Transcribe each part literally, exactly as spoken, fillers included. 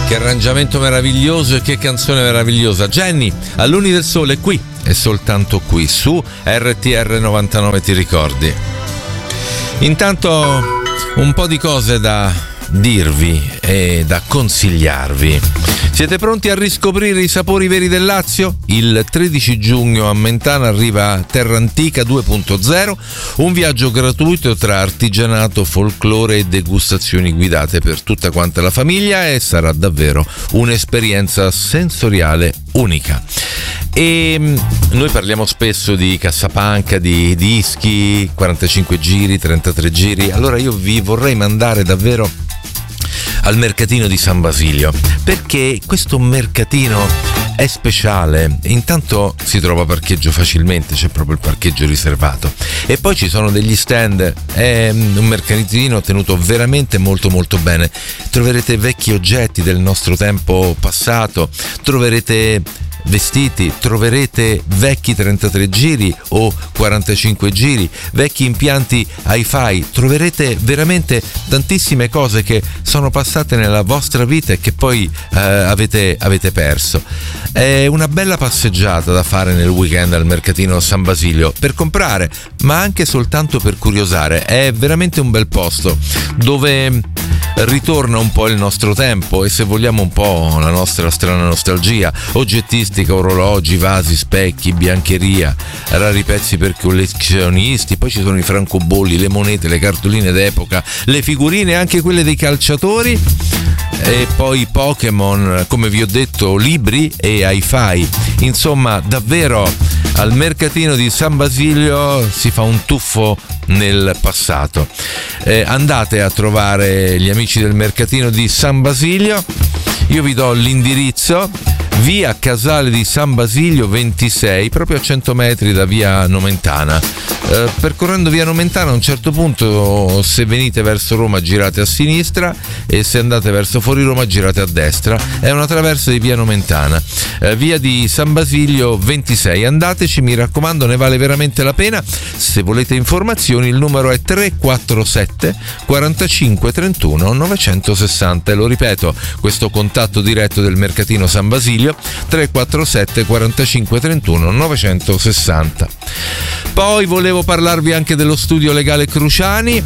Che arrangiamento meraviglioso e che canzone meravigliosa. Jenny, a Luni del Sole è qui, è soltanto qui su R T R novantanove, ti ricordi? Intanto un po' di cose da dirvi e da consigliarvi. Siete pronti a riscoprire i sapori veri del Lazio? Il tredici giugno a Mentana arriva Terra Antica due punto zero, un viaggio gratuito tra artigianato, folklore e degustazioni guidate per tutta quanta la famiglia, e sarà davvero un'esperienza sensoriale unica. E noi parliamo spesso di cassapanca, di dischi, quarantacinque giri, trentatré giri. Allora io vi vorrei mandare davvero al mercatino di San Basilio, perché questo mercatino è speciale. Intanto si trova parcheggio facilmente, c'è proprio il parcheggio riservato, e poi ci sono degli stand. È un mercatino tenuto veramente molto molto bene. Troverete vecchi oggetti del nostro tempo passato, troverete vestiti, troverete vecchi trentatré giri o quarantacinque giri, vecchi impianti hi-fi, troverete veramente tantissime cose che sono passate nella vostra vita e che poi eh, avete, avete perso. È una bella passeggiata da fare nel weekend al mercatino San Basilio, per comprare ma anche soltanto per curiosare. È veramente un bel posto dove ritorna un po' il nostro tempo e, se vogliamo, un po' la nostra strana nostalgia. Oggettistica, orologi, vasi, specchi, biancheria, rari pezzi per collezionisti, poi ci sono i francobolli, le monete, le cartoline d'epoca, le figurine, anche quelle dei calciatori, e poi Pokémon, come vi ho detto, libri e hi-fi. Insomma, davvero al mercatino di San Basilio si fa un tuffo nel passato. Eh, andate a trovare gli amici del mercatino di San Basilio. Io vi do l'indirizzo: via Casale di San Basilio ventisei, proprio a cento metri da via Nomentana. Eh, percorrendo via Nomentana, a un certo punto, se venite verso Roma girate a sinistra, e se andate verso fuori Roma girate a destra. È una traversa di via Nomentana, eh, via di San Basilio ventisei. Andateci, mi raccomando, ne vale veramente la pena. Se volete informazioni, il numero è tre quattro sette quarantacinque trentuno novecentosessanta, e lo ripeto, questo contatto diretto del mercatino San Basilio: tre quattro sette quarantacinque trentuno novecentosessanta. Poi volevo parlarvi anche dello studio legale Cruciani,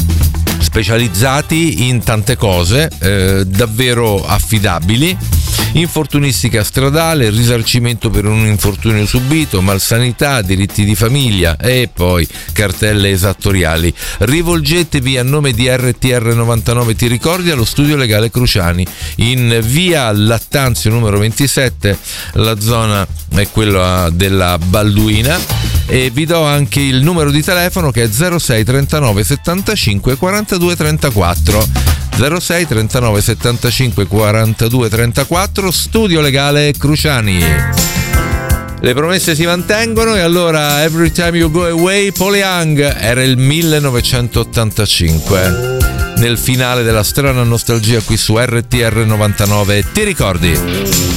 specializzati in tante cose, eh, davvero affidabili: infortunistica stradale, risarcimento per un infortunio subito, malsanità, diritti di famiglia e poi cartelle esattoriali. Rivolgetevi a nome di R T R novantanove, ti ricordi, allo studio legale Cruciani in via Lattanzio numero ventisette, la zona è quella della Balduina, e vi do anche il numero di telefono, che è zero sei trentanove settantacinque quarantadue trentaquattro. zero sei trentanove settantacinque quarantadue trentaquattro, studio legale Cruciani. Le promesse si mantengono, e allora Every Time You Go Away, Paul Young, era il millenovecentottantacinque, nel finale della strana nostalgia qui su R T R novantanove, ti ricordi?